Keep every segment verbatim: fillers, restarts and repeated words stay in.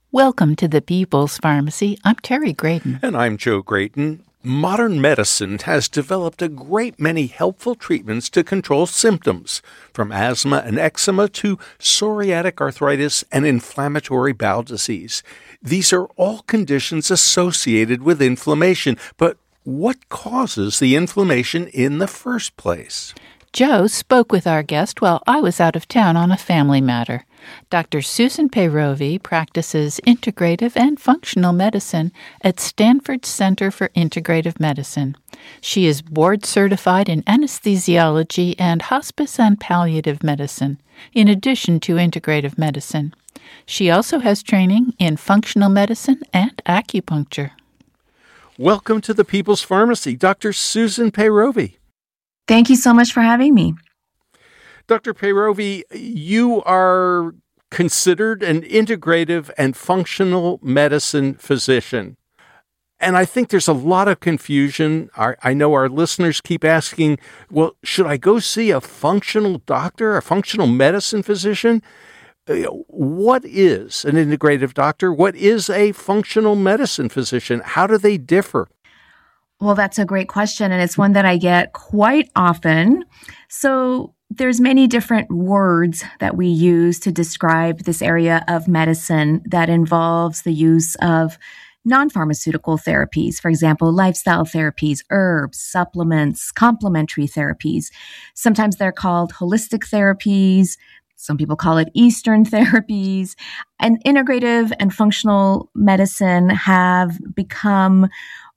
Welcome to the People's Pharmacy. I'm Terry Graydon. And I'm Joe Graydon. Modern medicine has developed a great many helpful treatments to control symptoms, from asthma and eczema to psoriatic arthritis and inflammatory bowel disease. These are all conditions associated with inflammation, but what causes the inflammation in the first place? Joe spoke with our guest while I was out of town on a family matter. Doctor Susan Peyrovi practices integrative and functional medicine at Stanford Center for Integrative Medicine. She is board certified in anesthesiology and hospice and palliative medicine, in addition to integrative medicine. She also has training in functional medicine and acupuncture. Welcome to the People's Pharmacy, Doctor Susan Peyrovi. Thank you so much for having me. Doctor Peyrovi, you are considered an integrative and functional medicine physician. And I think there's a lot of confusion. Our, I know our listeners keep asking, well, should I go see a functional doctor, a functional medicine physician? What is an integrative doctor? What is a functional medicine physician? How do they differ? Well, that's a great question, and it's one that I get quite often. So there's many different words that we use to describe this area of medicine that involves the use of non-pharmaceutical therapies, for example, lifestyle therapies, herbs, supplements, complementary therapies. Sometimes they're called holistic therapies. Some people call it Eastern therapies. And integrative and functional medicine have become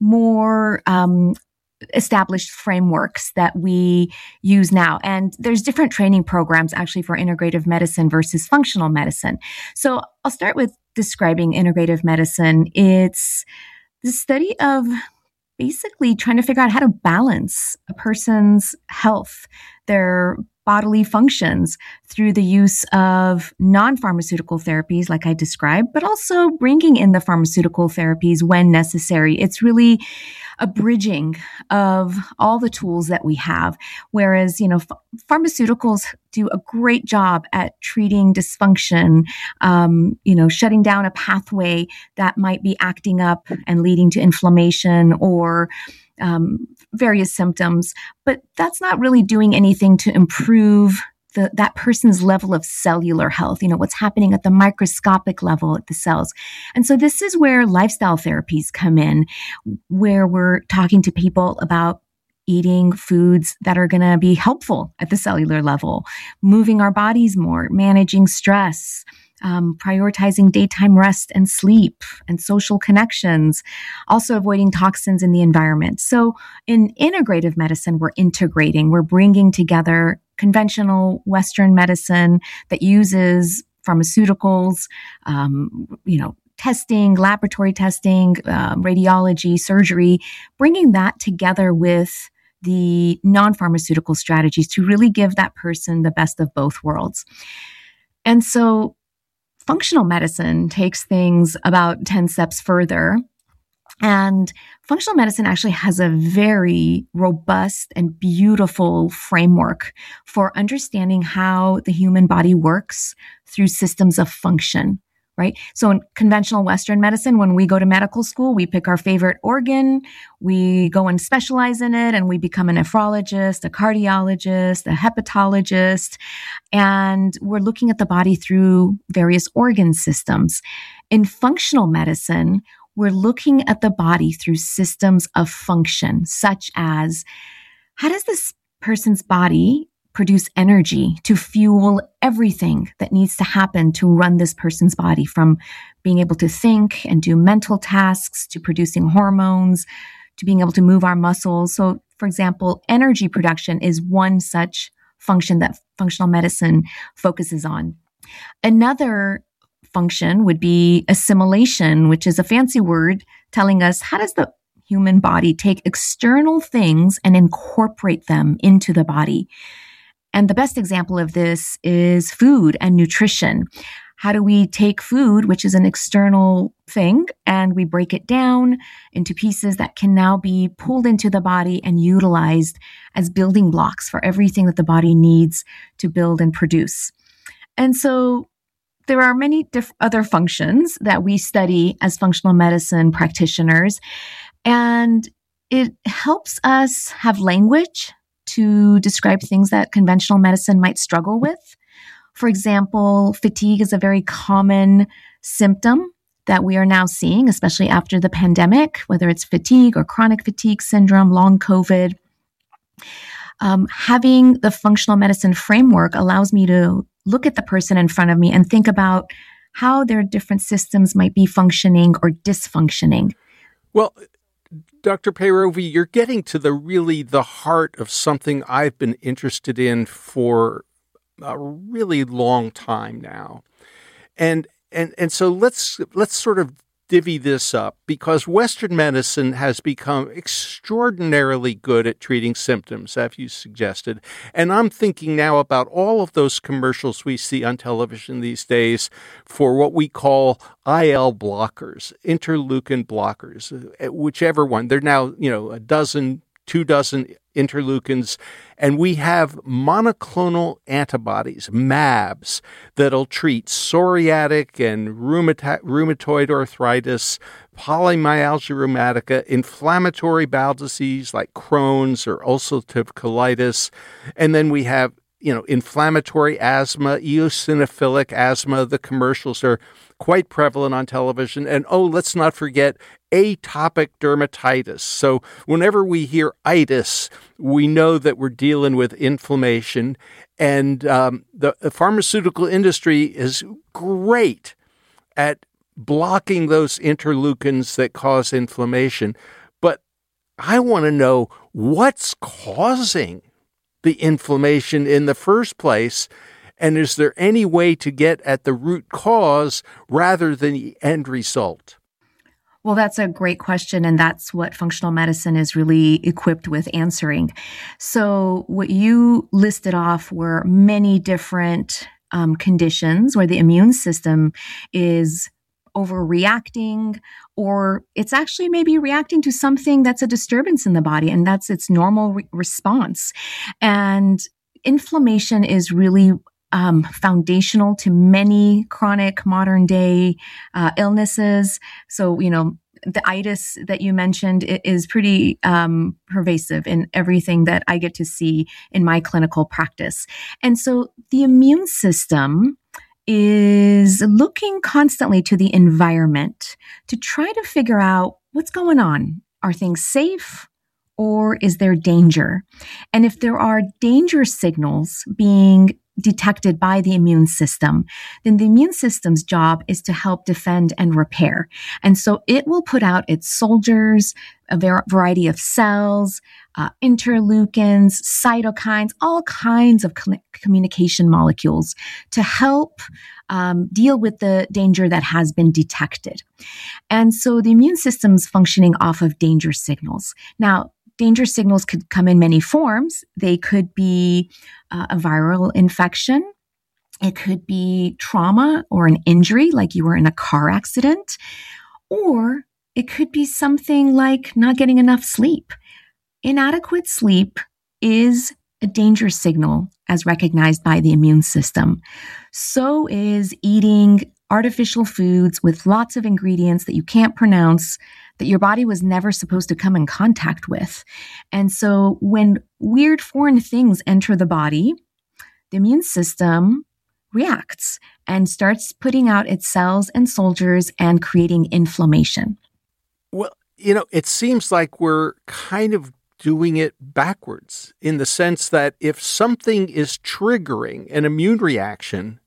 more um, established frameworks that we use now. And there's different training programs actually for integrative medicine versus functional medicine. So I'll start with describing integrative medicine. It's the study of basically trying to figure out how to balance a person's health, their bodily functions through the use of non-pharmaceutical therapies like I described, but also bringing in the pharmaceutical therapies when necessary. It's really a bridging of all the tools that we have. Whereas, you know, ph- pharmaceuticals do a great job at treating dysfunction, um, you know, shutting down a pathway that might be acting up and leading to inflammation or Um, various symptoms, but that's not really doing anything to improve the, that person's level of cellular health, you know, what's happening at the microscopic level at the cells. And so this is where lifestyle therapies come in, where we're talking to people about eating foods that are going to be helpful at the cellular level, moving our bodies more, managing stress, Um, prioritizing daytime rest and sleep and social connections, also avoiding toxins in the environment. So in integrative medicine, we're integrating, we're bringing together conventional Western medicine that uses pharmaceuticals, um, you know, testing, laboratory testing, um, radiology, surgery, bringing that together with the non-pharmaceutical strategies to really give that person the best of both worlds. And so functional medicine takes things about ten steps further. And functional medicine actually has a very robust and beautiful framework for understanding how the human body works through systems of function, right? So in conventional Western medicine, when we go to medical school, we pick our favorite organ, we go and specialize in it, and we become a nephrologist, a cardiologist, a hepatologist, and we're looking at the body through various organ systems. In functional medicine, we're looking at the body through systems of function, such as how does this person's body produce energy to fuel everything that needs to happen to run this person's body, from being able to think and do mental tasks to producing hormones to being able to move our muscles. So, for example, energy production is one such function that functional medicine focuses on. Another function would be assimilation, which is a fancy word telling us how does the human body take external things and incorporate them into the body. And the best example of this is food and nutrition. How do we take food, which is an external thing, and we break it down into pieces that can now be pulled into the body and utilized as building blocks for everything that the body needs to build and produce? And so there are many diff- other functions that we study as functional medicine practitioners, and it helps us have language to describe things that conventional medicine might struggle with. For example, fatigue is a very common symptom that we are now seeing, especially after the pandemic, whether it's fatigue or chronic fatigue syndrome, long COVID. Um, having the functional medicine framework allows me to look at the person in front of me and think about how their different systems might be functioning or dysfunctioning. Well, Doctor Peyrovi, you're getting to the really the heart of something I've been interested in for a really long time now. And and and so let's let's sort of divvy this up, because Western medicine has become extraordinarily good at treating symptoms, as you suggested. And I'm thinking now about all of those commercials we see on television these days for what we call I L blockers, interleukin blockers, whichever one. They're now, you know, a dozen, two dozen interleukins, and we have monoclonal antibodies, M A Bs, that'll treat psoriatic and rheumata- rheumatoid arthritis, polymyalgia rheumatica, inflammatory bowel disease like Crohn's or ulcerative colitis, and then we have, you know, inflammatory asthma, eosinophilic asthma. The commercials are quite prevalent on television. And oh, let's not forget atopic dermatitis. So whenever we hear itis, we know that we're dealing with inflammation. And um, the, the pharmaceutical industry is great at blocking those interleukins that cause inflammation. But I want to know what's causing the inflammation in the first place. And is there any way to get at the root cause rather than the end result? Well, that's a great question, and that's what functional medicine is really equipped with answering. So what you listed off were many different um, conditions where the immune system is overreacting, or it's actually maybe reacting to something that's a disturbance in the body, and that's its normal re- response. And inflammation is really Um, foundational to many chronic modern day uh, illnesses. So, you know, the itis that you mentioned is pretty um, pervasive in everything that I get to see in my clinical practice. And so the immune system is looking constantly to the environment to try to figure out what's going on. Are things safe? Or is there danger? And if there are danger signals being detected by the immune system, then the immune system's job is to help defend and repair. And so it will put out its soldiers, a ver- variety of cells, uh, interleukins, cytokines, all kinds of cl- communication molecules to help um, deal with the danger that has been detected. And so the immune system's functioning off of danger signals. Now, danger signals could come in many forms. They could be uh, a viral infection. It could be trauma or an injury, like you were in a car accident. Or it could be something like not getting enough sleep. Inadequate sleep is a danger signal as recognized by the immune system. So is eating artificial foods with lots of ingredients that you can't pronounce, that your body was never supposed to come in contact with. And so when weird foreign things enter the body, the immune system reacts and starts putting out its cells and soldiers and creating inflammation. Well, you know, it seems like we're kind of doing it backwards in the sense that if something is triggering an immune reaction,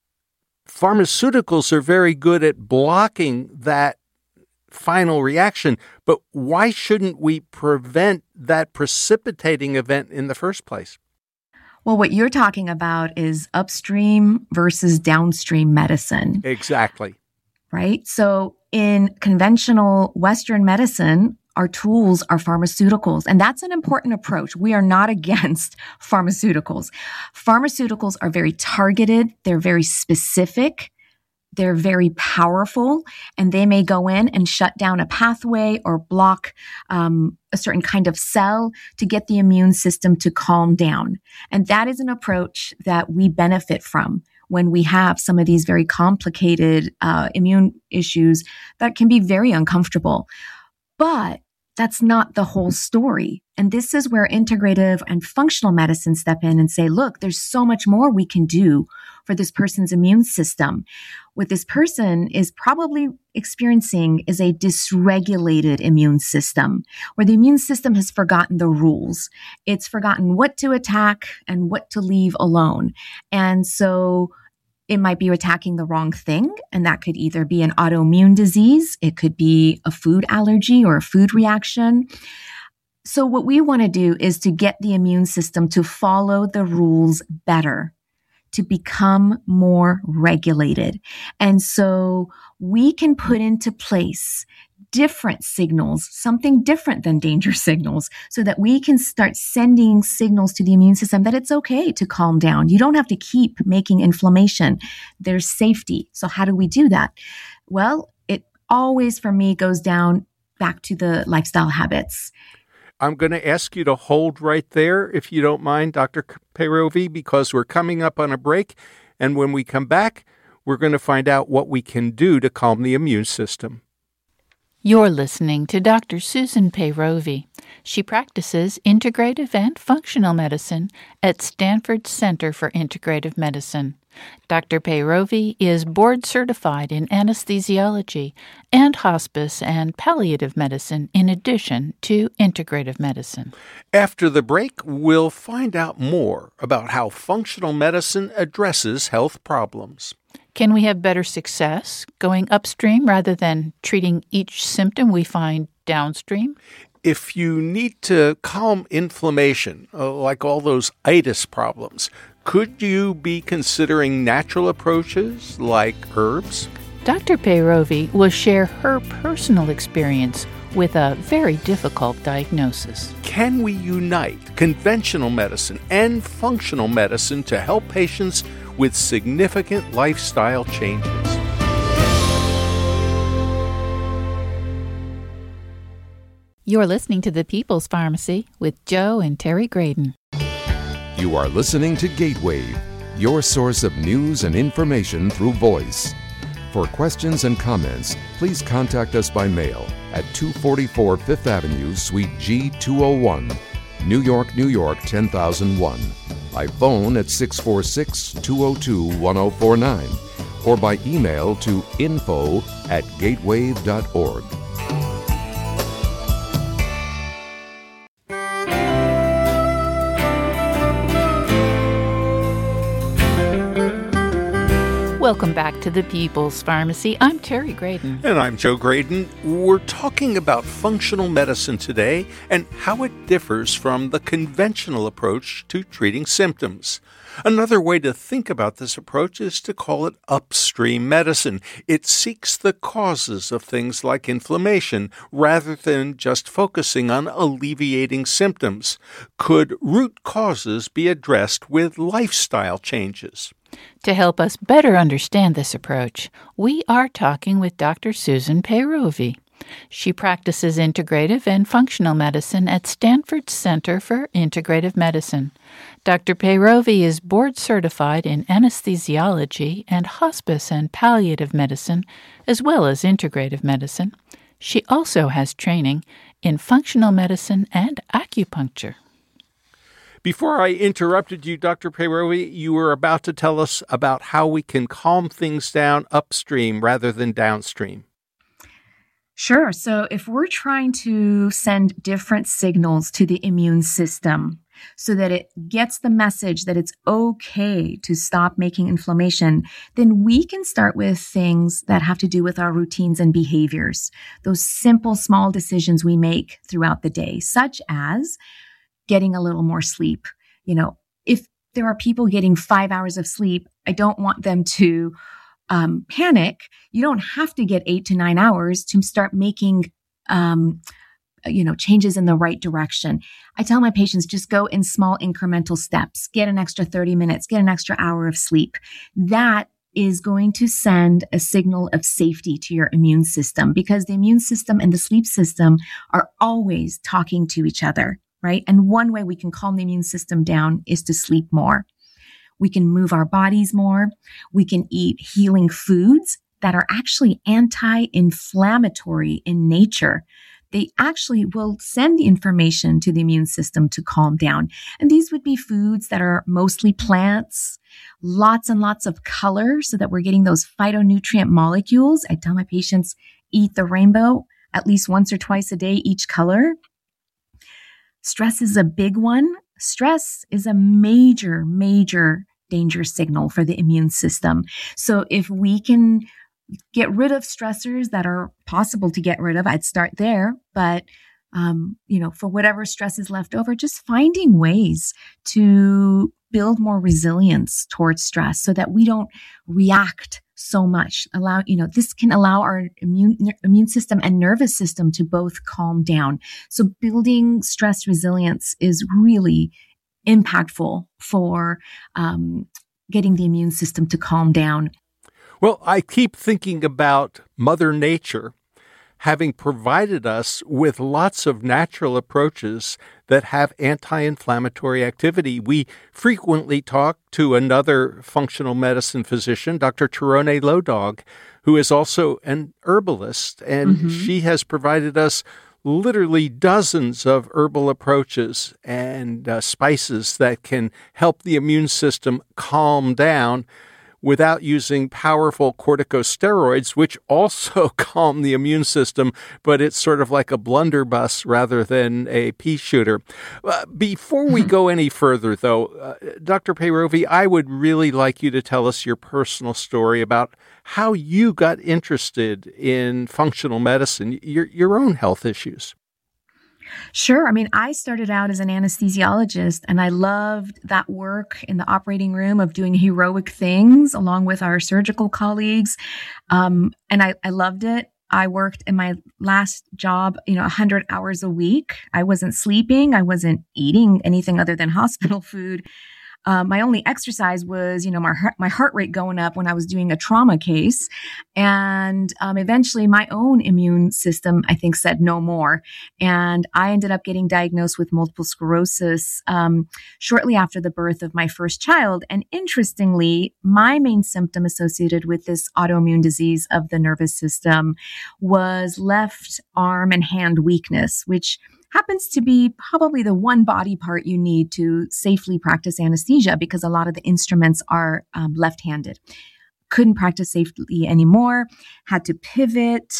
pharmaceuticals are very good at blocking that final reaction, but why shouldn't we prevent that precipitating event in the first place? Well, what you're talking about is upstream versus downstream medicine. Exactly. Right? So in conventional Western medicine, our tools are pharmaceuticals, and that's an important approach. We are not against pharmaceuticals. Pharmaceuticals are very targeted. They're very specific. They're very powerful, and they may go in and shut down a pathway or block um, a certain kind of cell to get the immune system to calm down. And that is an approach that we benefit from. when we have some of these very complicated uh, immune issues that can be very uncomfortable. But that's not the whole story. And this is where integrative and functional medicine step in and say, look, there's so much more we can do for this person's immune system. What this person is probably experiencing is a dysregulated immune system, where the immune system has forgotten the rules. It's forgotten what to attack and what to leave alone. And so it might be attacking the wrong thing, and that could either be an autoimmune disease, it could be a food allergy or a food reaction. So what we want to do is to get the immune system to follow the rules better, to become more regulated. And so we can put into place different signals, something different than danger signals, so that we can start sending signals to the immune system that it's okay to calm down. You don't have to keep making inflammation. There's safety. So how do we do that? Well, it always, for me, goes down back to the lifestyle habits. I'm going to ask you to hold right there, if you don't mind, Doctor Peyrovi, because we're coming up on a break. And when we come back, we're going to find out what we can do to calm the immune system. You're listening to Doctor Susan Peyrovi. She practices integrative and functional medicine at Stanford Center for Integrative Medicine. Doctor Peyrovi is board certified in anesthesiology and hospice and palliative medicine in addition to integrative medicine. After the break, we'll find out more about how functional medicine addresses health problems. Can we have better success going upstream rather than treating each symptom we find downstream? If you need to calm inflammation, uh, like all those itis problems, could you be considering natural approaches like herbs? Doctor Peyrovi will share her personal experience with a very difficult diagnosis. Can we unite conventional medicine and functional medicine to help patients with significant lifestyle changes? You're listening to The People's Pharmacy with Joe and Terry Graydon. You are listening to Gatewave, your source of news and information through voice. For questions and comments, please contact us by mail at two forty-four Fifth Avenue, Suite G two oh one, New York, New York ten thousand one. By phone at six four six, two oh two, one oh four nine, or by email to info at gatewave dot org. Welcome back to The People's Pharmacy. I'm Terry Graydon. And I'm Joe Graydon. We're talking about functional medicine today and how it differs from the conventional approach to treating symptoms. Another way to think about this approach is to call it upstream medicine. It seeks the causes of things like inflammation rather than just focusing on alleviating symptoms. Could root causes be addressed with lifestyle changes? To help us better understand this approach, we are talking with Doctor Susan Peyrovi. She practices integrative and functional medicine at Stanford Center for Integrative Medicine. Doctor Peyrovi is board certified in anesthesiology and hospice and palliative medicine, as well as integrative medicine. She also has training in functional medicine and acupuncture. Before I interrupted you, Doctor Peyrovi, you were about to tell us about how we can calm things down upstream rather than downstream. Sure. So if we're trying to send different signals to the immune system so that it gets the message that it's okay to stop making inflammation, then we can start with things that have to do with our routines and behaviors, those simple, small decisions we make throughout the day, such as getting a little more sleep. You know, if there are people getting five hours of sleep, I don't want them to um, panic. You don't have to get eight to nine hours to start making, um, you know, changes in the right direction. I tell my patients, just go in small incremental steps, get an extra thirty minutes, get an extra hour of sleep. That is going to send a signal of safety to your immune system, because the immune system and the sleep system are always talking to each other. Right? And one way we can calm the immune system down is to sleep more. We can move our bodies more. We can eat healing foods that are actually anti-inflammatory in nature. They actually will send the information to the immune system to calm down. And these would be foods that are mostly plants, lots and lots of color so that we're getting those phytonutrient molecules. I tell my patients, eat the rainbow at least once or twice a day, each color. Stress is a big one. Stress is a major, major danger signal for the immune system. So if we can get rid of stressors that are possible to get rid of, I'd start there. But, um, you know, for whatever stress is left over, just finding ways to build more resilience towards stress so that we don't react so much. Allow, you know, this can allow our immune, immune system and nervous system to both calm down. So building stress resilience is really impactful for um, getting the immune system to calm down. Well, I keep thinking about Mother Nature having provided us with lots of natural approaches that have anti-inflammatory activity. We frequently talk to another functional medicine physician, Doctor Tirone Lodog, who is also an herbalist, and mm-hmm. she has provided us literally dozens of herbal approaches and uh, spices that can help the immune system calm down without using powerful corticosteroids, which also calm the immune system, but it's sort of like a blunderbuss rather than a pea shooter. Uh, before we go any further, though, uh, Doctor Peyrovi, I would really like you to tell us your personal story about how you got interested in functional medicine, your, your own health issues. Sure. I mean, I started out as an anesthesiologist, and I loved that work in the operating room of doing heroic things along with our surgical colleagues. Um, and I, I loved it. I worked in my last job, you know, one hundred hours a week. I wasn't sleeping. I wasn't eating anything other than hospital food. Um, my only exercise was, you know, my heart, my heart rate going up when I was doing a trauma case. And um, eventually my own immune system, I think, said no more. And I ended up getting diagnosed with multiple sclerosis um, shortly after the birth of my first child. And interestingly, my main symptom associated with this autoimmune disease of the nervous system was left arm and hand weakness, which happens to be probably the one body part you need to safely practice anesthesia because a lot of the instruments are um, left-handed. Couldn't practice safely anymore, had to pivot,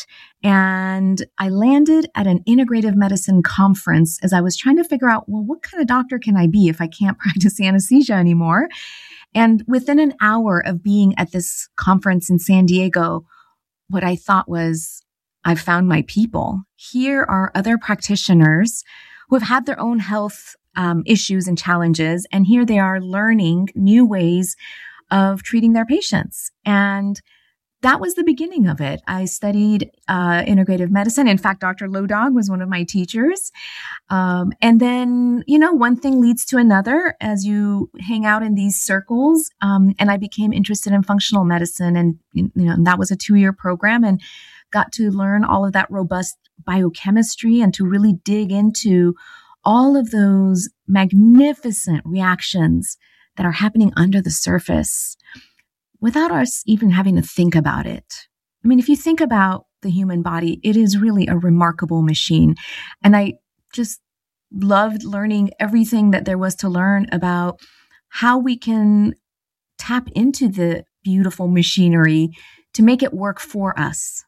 and I landed at an integrative medicine conference as I was trying to figure out, well, what kind of doctor can I be if I can't practice anesthesia anymore? And within an hour of being at this conference in San Diego, what I thought was, I've found my people. Here are other practitioners who have had their own health um, issues and challenges, and here they are learning new ways of treating their patients. And that was the beginning of it. I studied uh, integrative medicine. In fact, Doctor Lodog was one of my teachers. Um, and then, you know, one thing leads to another as you hang out in these circles. Um, and I became interested in functional medicine, and you know, and that was a two-year program, and got to learn all of that robust biochemistry and to really dig into all of those magnificent reactions that are happening under the surface without us even having to think about it. I mean, if you think about the human body, it is really a remarkable machine. And I just loved learning everything that there was to learn about how we can tap into the beautiful machinery to make it work for us.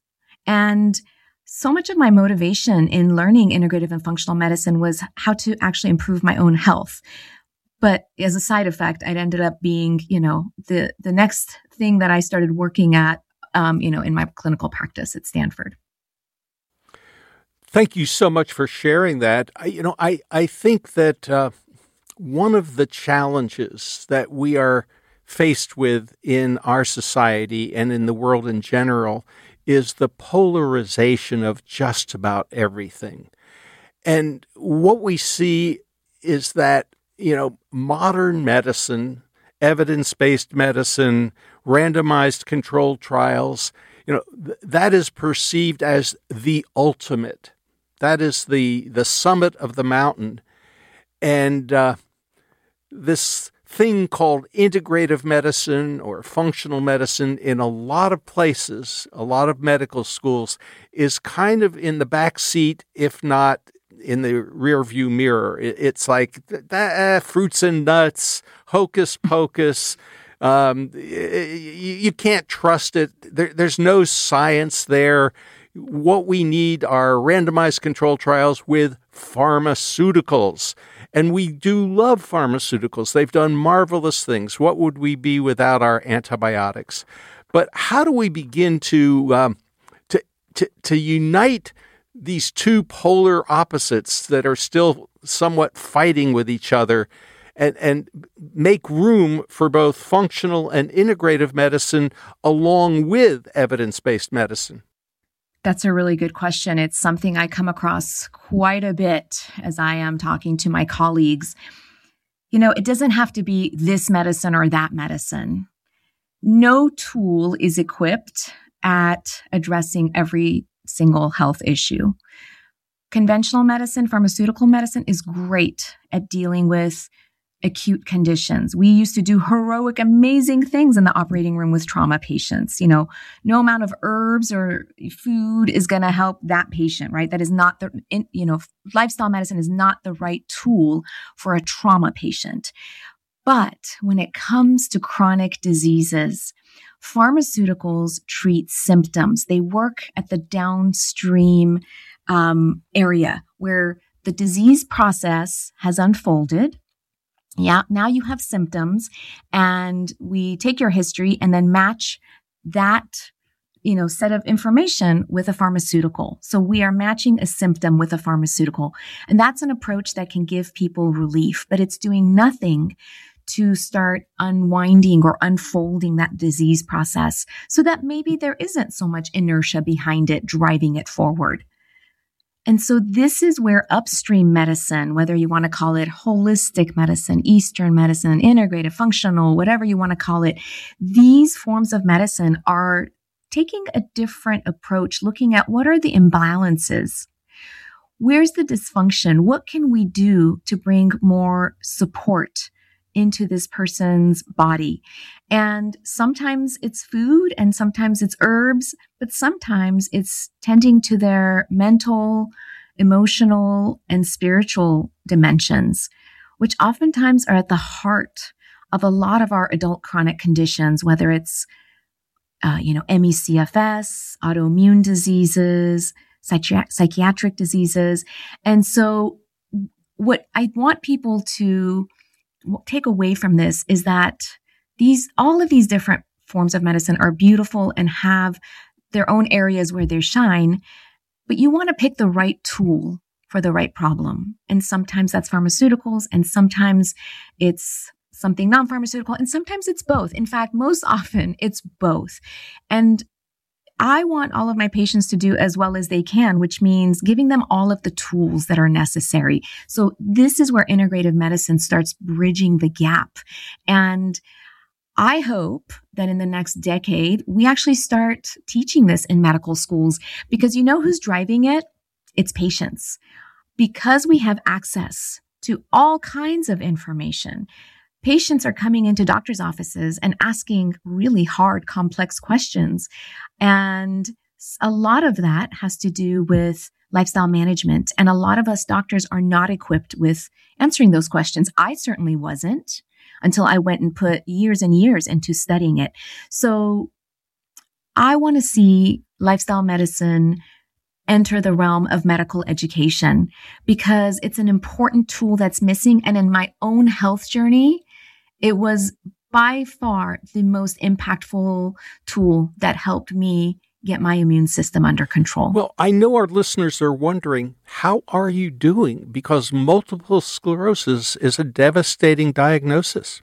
And so much of my motivation in learning integrative and functional medicine was how to actually improve my own health. But as a side effect, it ended up being, you know, the, the next thing that I started working at, um, you know, in my clinical practice at Stanford. Thank you so much for sharing that. I, you know, I, I think that uh, one of the challenges that we are faced with in our society and in the world in general is the polarization of just about everything. And what we see is that, you know, modern medicine, evidence-based medicine, randomized controlled trials, you know, th- that is perceived as the ultimate. That is the, the summit of the mountain. And uh, this thing called integrative medicine or functional medicine in a lot of places, a lot of medical schools, is kind of in the back seat, if not in the rear view mirror. It's like uh, fruits and nuts, hocus pocus. Um, you, you can't trust it. There, there's no science there. What we need are randomized control trials with pharmaceuticals. And we do love pharmaceuticals. They've done marvelous things. What would we be without our antibiotics? But how do we begin to um, to, to to unite these two polar opposites that are still somewhat fighting with each other, and, and make room for both functional and integrative medicine along with evidence-based medicine? That's a really good question. It's something I come across quite a bit as I am talking to my colleagues. You know, it doesn't have to be this medicine or that medicine. No tool is equipped at addressing every single health issue. Conventional medicine, pharmaceutical medicine is great at dealing with acute conditions. We used to do heroic, amazing things in the operating room with trauma patients. You know, no amount of herbs or food is going to help that patient, right? That is not the, you know, lifestyle medicine is not the right tool for a trauma patient. But when it comes to chronic diseases, pharmaceuticals treat symptoms. They work at the downstream um, area where the disease process has unfolded. Yeah, now you have symptoms, and we take your history and then match that, you know, set of information with a pharmaceutical. So we are matching a symptom with a pharmaceutical. And that's an approach that can give people relief, but it's doing nothing to start unwinding or unfolding that disease process so that maybe there isn't so much inertia behind it driving it forward. And so this is where upstream medicine, whether you want to call it holistic medicine, Eastern medicine, integrative, functional, whatever you want to call it, these forms of medicine are taking a different approach, looking at what are the imbalances? Where's the dysfunction? What can we do to bring more support into this person's body? And sometimes it's food and sometimes it's herbs, but sometimes it's tending to their mental, emotional, and spiritual dimensions, which oftentimes are at the heart of a lot of our adult chronic conditions, whether it's, uh, you know, M E C F S, autoimmune diseases, psychi- psychiatric diseases. And so what I want people to take away from this is that these, all of these different forms of medicine are beautiful and have their own areas where they shine, but you want to pick the right tool for the right problem. And sometimes that's pharmaceuticals, and sometimes it's something non-pharmaceutical, and sometimes it's both. In fact, most often it's both. And I want all of my patients to do as well as they can, which means giving them all of the tools that are necessary. So this is where integrative medicine starts bridging the gap. And I hope that in the next decade, we actually start teaching this in medical schools, because you know who's driving it? It's patients. Because we have access to all kinds of information, patients are coming into doctors' offices and asking really hard, complex questions. And a lot of that has to do with lifestyle management. And a lot of us doctors are not equipped with answering those questions. I certainly wasn't until I went and put years and years into studying it. So I want to see lifestyle medicine enter the realm of medical education, because it's an important tool that's missing. And in my own health journey, it was by far the most impactful tool that helped me get my immune system under control. Well, I know our listeners are wondering, how are you doing? Because multiple sclerosis is a devastating diagnosis.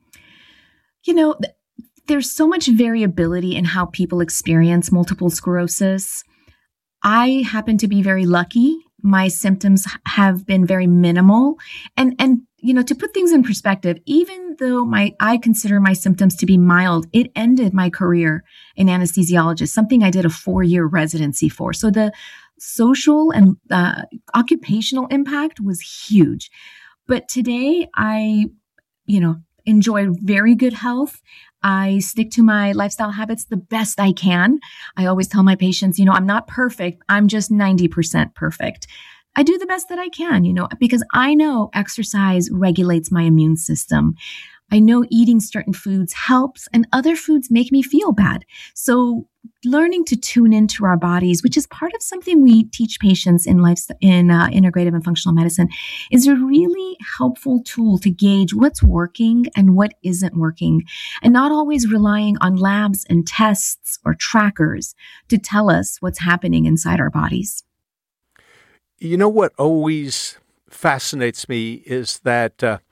You know, th- there's so much variability in how people experience multiple sclerosis. I happen to be very lucky. My symptoms have been very minimal. And, and, you know, to put things in perspective, even though my, I consider my symptoms to be mild, it ended my career in anesthesiologist, something I did a four-year residency for. So the social and uh, occupational impact was huge. But today I, you know, enjoy very good health. I stick to my lifestyle habits the best I can. I always tell my patients, you know, I'm not perfect. I'm just ninety percent perfect. I do the best that I can, you know, because I know exercise regulates my immune system. I know eating certain foods helps and other foods make me feel bad. So learning to tune into our bodies, which is part of something we teach patients in life, in uh, integrative and functional medicine, is a really helpful tool to gauge what's working and what isn't working, and not always relying on labs and tests or trackers to tell us what's happening inside our bodies. You know what always fascinates me is that uh,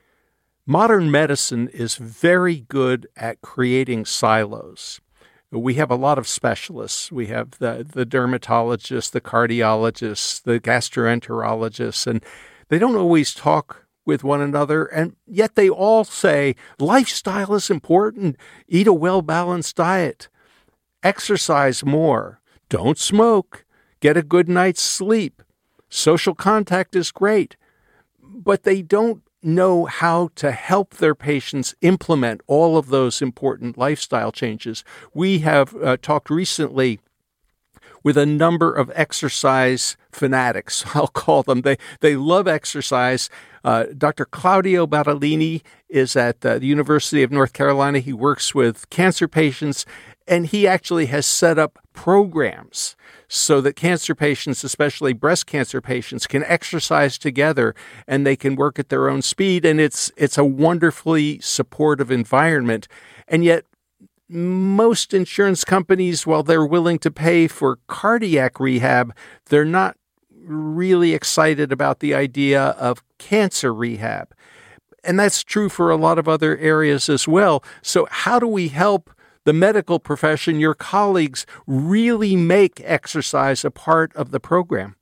modern medicine is very good at creating silos. We have a lot of specialists. We have the, the dermatologists, the cardiologists, the gastroenterologists, and they don't always talk with one another, and yet they all say lifestyle is important, eat a well-balanced diet, exercise more, don't smoke, get a good night's sleep, social contact is great, but they don't know how to help their patients implement all of those important lifestyle changes. We have uh, talked recently with a number of exercise fanatics, I'll call them. They they love exercise. Uh, Doctor Claudio Bartolini is at uh, the University of North Carolina. He works with cancer patients, and he actually has set up programs so that cancer patients, especially breast cancer patients, can exercise together and they can work at their own speed. And it's it's a wonderfully supportive environment. And yet most insurance companies, while they're willing to pay for cardiac rehab, they're not really excited about the idea of cancer rehab. And that's true for a lot of other areas as well. So how do we help the medical profession, your colleagues, really make exercise a part of the program?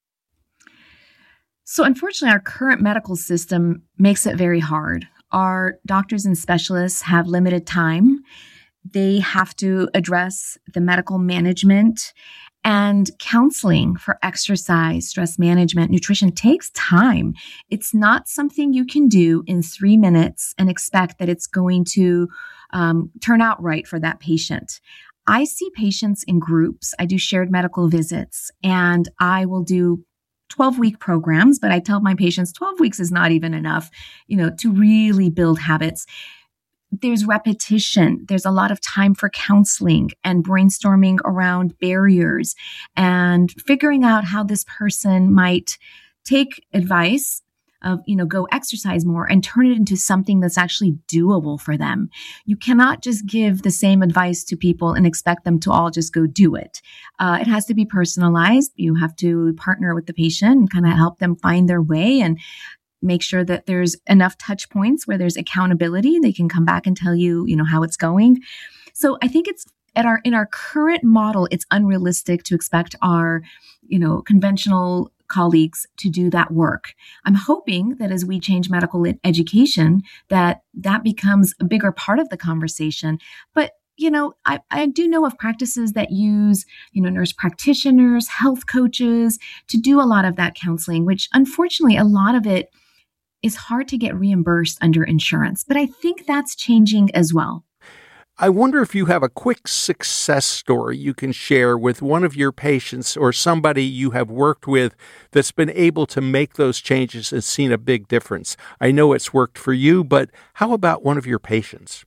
So unfortunately, our current medical system makes it very hard. Our doctors and specialists have limited time. They have to address the medical management, and counseling for exercise, stress management, nutrition takes time. It's not something you can do in three minutes and expect that it's going to um, turn out right for that patient. I see patients in groups. I do shared medical visits, and I will do twelve-week programs, but I tell my patients twelve weeks is not even enough, you know, to really build habits. There's repetition. There's a lot of time for counseling and brainstorming around barriers and figuring out how this person might take advice of, you know, go exercise more and turn it into something that's actually doable for them. You cannot just give the same advice to people and expect them to all just go do it. Uh, it has to be personalized. You have to partner with the patient and kind of help them find their way and make sure that there's enough touch points where there's accountability. They can come back and tell you, you know, how it's going. So I think it's at our, in our current model, it's unrealistic to expect our, you know, conventional colleagues to do that work. I'm hoping that as we change medical education, that that becomes a bigger part of the conversation. But you know, I, I do know of practices that use, you know, nurse practitioners, health coaches to do a lot of that counseling, which unfortunately, a lot of it is hard to get reimbursed under insurance. But I think that's changing as well. I wonder if you have a quick success story you can share with one of your patients or somebody you have worked with that's been able to make those changes and seen a big difference. I know it's worked for you, but how about one of your patients?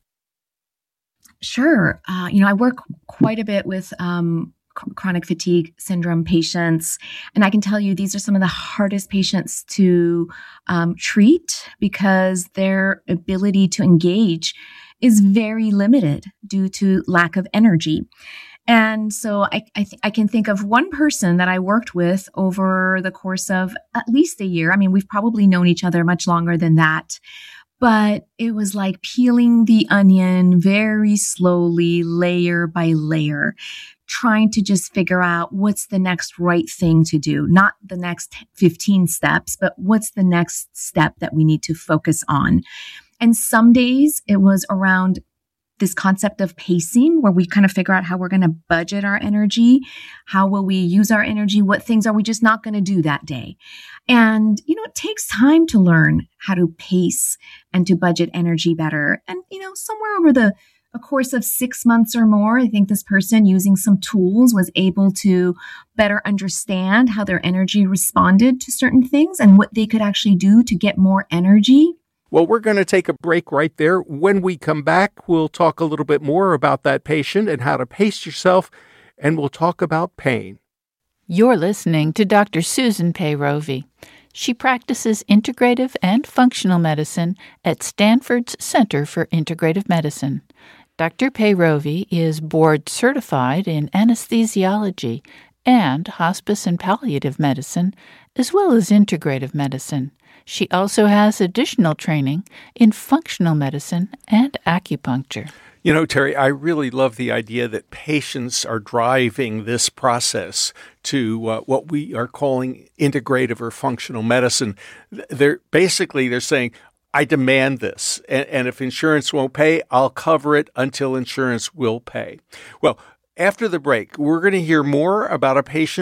Sure. Uh, you know, I work quite a bit with um, chronic fatigue syndrome patients, and I can tell you these are some of the hardest patients to um, treat because their ability to engage is very limited due to lack of energy. And so I, I, th- I can think of one person that I worked with over the course of at least a year. I mean, we've probably known each other much longer than that. But it was like peeling the onion very slowly, layer by layer, trying to just figure out what's the next right thing to do. Not the next fifteen steps, but what's the next step that we need to focus on. And some days it was around this concept of pacing, where we kind of figure out how we're going to budget our energy. How will we use our energy? What things are we just not going to do that day? And, you know, it takes time to learn how to pace and to budget energy better. And, you know, somewhere over the a course of six months or more, I think this person, using some tools, was able to better understand how their energy responded to certain things and what they could actually do to get more energy. Well, we're going to take a break right there. When we come back, we'll talk a little bit more about that patient and how to pace yourself, and we'll talk about pain. You're listening to Doctor Susan Peyrovi. She practices integrative and functional medicine at Stanford's Center for Integrative Medicine. Doctor Peyrovi is board certified in anesthesiology and hospice and palliative medicine, as well as integrative medicine. She also has additional training in functional medicine and acupuncture. You know, Terry, I really love the idea that patients are driving this process to uh, what we are calling integrative or functional medicine. They're basically, they're saying, I demand this, and, and if insurance won't pay, I'll cover it until insurance will pay. Well, after the break, we're going to hear more about a patient